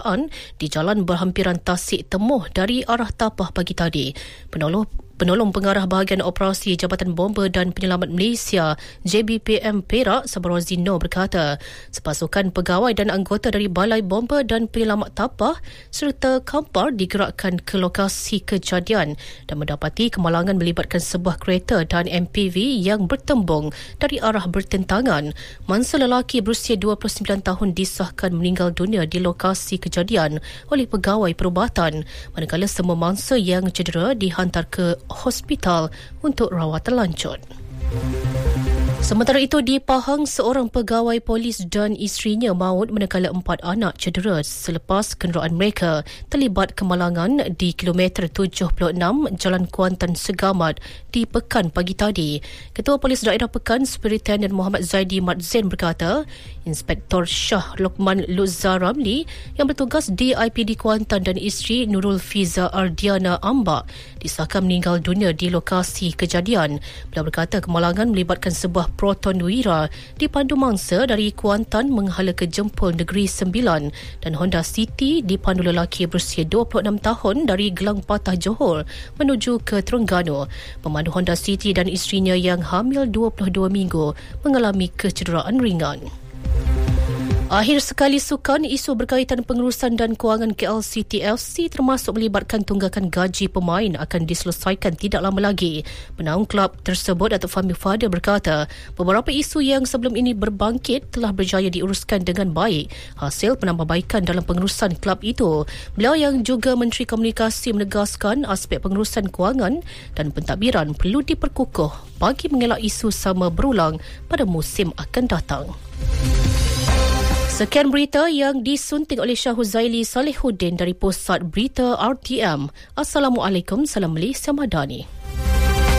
di Jalan Berhampiran Tasik Temuh dari arah Tapah pagi tadi. Penolong Pengarah Bahagian Operasi Jabatan Bomba dan Penyelamat Malaysia JBPM Perak Sabarozino berkata, sepasukan pegawai dan anggota dari Balai Bomba dan Penyelamat Tapah serta Kampar digerakkan ke lokasi kejadian dan mendapati kemalangan melibatkan sebuah kereta dan MPV yang bertembung dari arah bertentangan. Mangsa lelaki berusia 29 tahun disahkan meninggal dunia di lokasi kejadian oleh pegawai perubatan, manakala semua mangsa yang cedera dihantar ke hospital untuk rawatan lanjut. Sementara itu, di Pahang, seorang pegawai polis dan isterinya maut manakala 4 anak cedera selepas kenderaan mereka terlibat kemalangan di kilometer 76 Jalan Kuantan Segamat di Pekan pagi tadi. Ketua Polis Daerah Pekan, Superintendent Muhammad Zaidi Mat Zain berkata, Inspektor Shah Lokman Luzar Ramli yang bertugas di IPD Kuantan dan isteri Nurul Fiza Ardiana Ambak disahkan meninggal dunia di lokasi kejadian. Beliau berkata kemalangan melibatkan sebuah Proton Wira dipandu mangsa dari Kuantan menghala ke Jempol Negeri Sembilan dan Honda City dipandu lelaki berusia 26 tahun dari Gelang Patah Johor menuju ke Terengganu. Pemandu Honda City dan isterinya yang hamil 22 minggu mengalami kecederaan ringan. Akhir sekali sukan, isu berkaitan pengurusan dan kewangan KLCT-FC termasuk melibatkan tunggakan gaji pemain akan diselesaikan tidak lama lagi. Penaung kelab tersebut, Datuk Fahmi Fadil berkata, beberapa isu yang sebelum ini berbangkit telah berjaya diuruskan dengan baik hasil penambahbaikan dalam pengurusan kelab itu. Beliau yang juga Menteri Komunikasi menegaskan aspek pengurusan kewangan dan pentadbiran perlu diperkukuh bagi mengelak isu sama berulang pada musim akan datang. Sekian berita yang disunting oleh Syah Huzaili Salihuddin dari Pusat Berita RTM. Assalamualaikum, salam Malaysia Madani.